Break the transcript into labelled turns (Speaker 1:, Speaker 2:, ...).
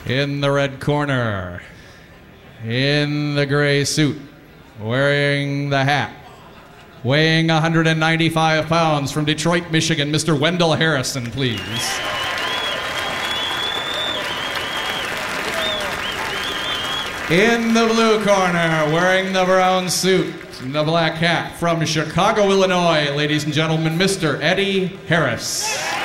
Speaker 1: In the red corner, in the gray suit, wearing the hat, weighing 195 pounds from Detroit, Michigan, Mr. Wendell Harrison, please. In the blue corner, wearing the brown suit and the black hat, from Chicago, Illinois, ladies and gentlemen, Mr. Eddie Harris.